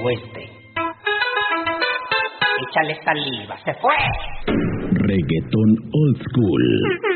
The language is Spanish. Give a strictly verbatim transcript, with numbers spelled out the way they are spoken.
oeste. Échale saliva, se fue. Reggaetón old school.